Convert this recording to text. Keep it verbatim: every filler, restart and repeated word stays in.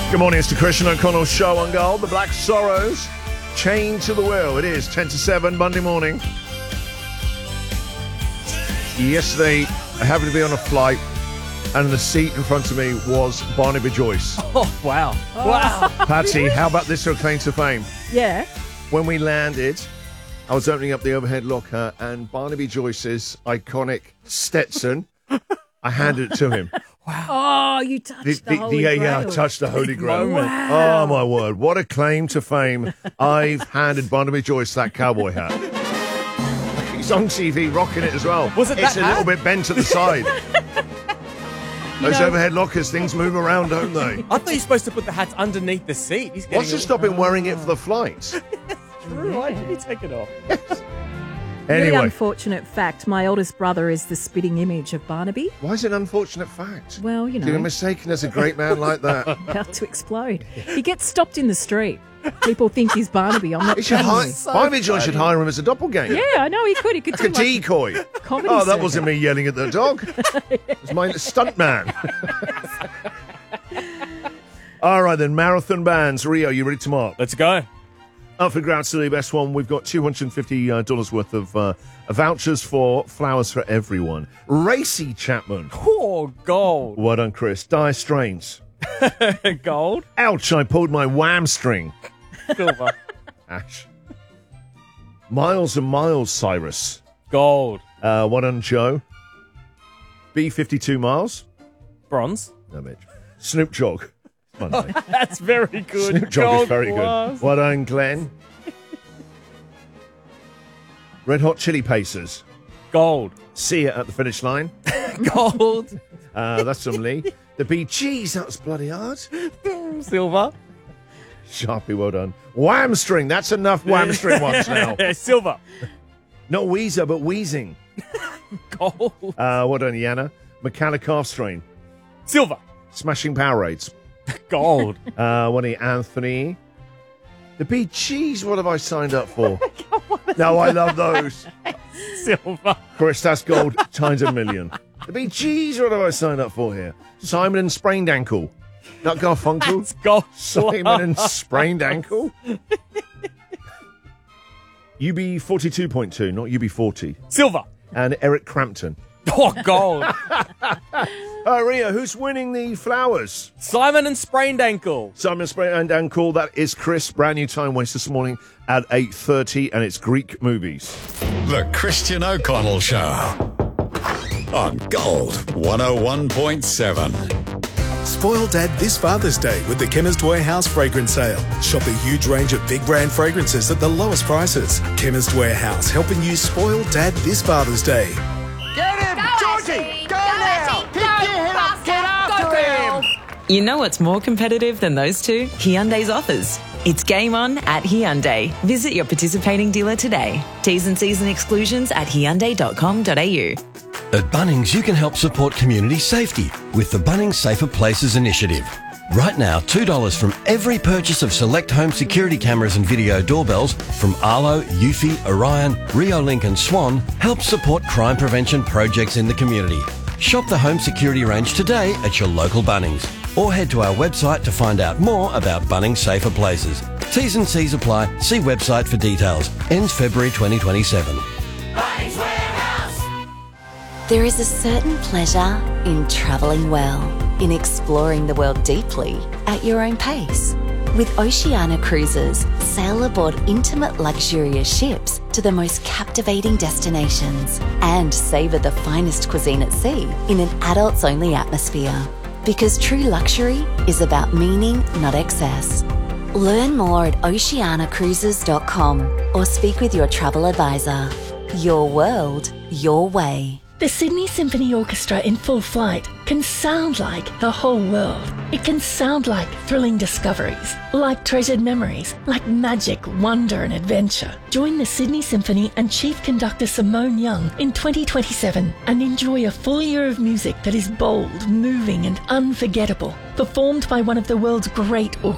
Good morning, it's the Christian O'Connell Show on Gold. The Black Sorrows, chained to the wheel. It is ten to seven, Monday morning. Yesterday, I happened to be on a flight, and the seat in front of me was Barnaby Joyce. Oh, wow. Oh. Wow. Patsy, how about this for a claim to fame? Yeah. When we landed, I was opening up the overhead locker, and Barnaby Joyce's iconic Stetson, I handed it to him. Wow. Oh, you touched the, the, the Holy the, Grail. Yeah, I touched the Holy Grail. Wow. Oh, my word. What a claim to fame. I've handed Barnaby Joyce that cowboy hat. He's on T V rocking it as well. Was it It's that a hat? little bit bent at the side. Those know, overhead lockers, things move around, don't they? I thought you're supposed to put the hats underneath the seat. He's What's to it- stop him wearing it for the flights? True. Why did he take it off? Really Anyway, unfortunate fact. My oldest brother is the spitting image of Barnaby. why is it an unfortunate fact? Well, you You're know, mistaken as a great man like that. about to explode. He gets stopped in the street. People think he's Barnaby. I'm not He should kidding hire, you. So Barnaby Joyce should funny. hire him as a doppelganger. Yeah, I know he could. He could Like a do like decoy. comedy Oh, that circuit. wasn't me yelling at the dog. It was my stunt man. All right, then. Marathon bands. Rio, you ready to mark? Let's go. Up for grabs to the best one. We've got two hundred fifty dollars worth of uh, vouchers for Flowers for Everyone. Racy Chapman. Oh, gold. Well done, Chris. Dire Strains. Gold. Ouch, I pulled my wham string. Silver. Ash. Miles and Miles, Cyrus. Gold. Uh, well done, Joe. B fifty-two Miles. Bronze. No, Mitch. Snoop Dogg. Fun, mate. That's very good. Snoop Dogg Gold is very plus. good. Well done, Glenn. Red Hot Chili Pacers. Gold. See it at the finish line. Gold. Uh, that's from Lee. The Bee Gees, that was bloody hard. Silver. Sharpie, well done. Wham string, that's enough wham string ones now. Silver. Not Weezer, but Wheezing. Gold. Uh, well done, Yana. Metallic Calf Strain. Silver. Smashing Powerades. Gold. Uh, what are you, Anthony? The Bee Gees, what have I signed up for? No, I love those. Silver. Chris, that's gold times a million. The Bee Gees, what have I signed up for here? Simon and Sprained Ankle. Not Garfunkel. That's gold. Simon and Sprained Ankle. U B forty-two point two, not U B forty. Silver. And Eric Crampton. Oh, gold. Uh, Ria, who's winning the flowers? Simon and Sprained Ankle. Simon Sprained Ankle, that is Chris. Brand new time waste this morning at eight thirty, and it's Greek movies. The Christian O'Connell Show on Gold one oh one point seven. Spoil Dad this Father's Day with the Chemist Warehouse fragrance sale. Shop a huge range of big brand fragrances at the lowest prices. Chemist Warehouse, helping you spoil Dad this Father's Day. Get him! Georgie! Go, now! Pick your head up! Get after him! You know what's more competitive than those two? Hyundai's offers. It's game on at Hyundai. Visit your participating dealer today. T's and C's and exclusions at hyundai dot com dot a u. At Bunnings, you can help support community safety with the Bunnings Safer Places initiative. Right now, two dollars from every purchase of select home security cameras and video doorbells from Arlo, Eufy, Orion, Reolink and Swan helps support crime prevention projects in the community. Shop the home security range today at your local Bunnings or head to our website to find out more about Bunnings Safer Places. T's and C's apply. See website for details. Ends February twenty twenty-seven. There is a certain pleasure in travelling well, in exploring the world deeply at your own pace. With Oceania Cruises, sail aboard intimate luxurious ships to the most captivating destinations and savour the finest cuisine at sea in an adults-only atmosphere. Because true luxury is about meaning, not excess. Learn more at oceania cruises dot com or speak with your travel advisor. Your world, your way. The Sydney Symphony Orchestra in full flight can sound like the whole world. It can sound like thrilling discoveries, like treasured memories, like magic, wonder and adventure. Join the Sydney Symphony and Chief Conductor Simone Young in twenty twenty-seven and enjoy a full year of music that is bold, moving and unforgettable, performed by one of the world's great orchestras.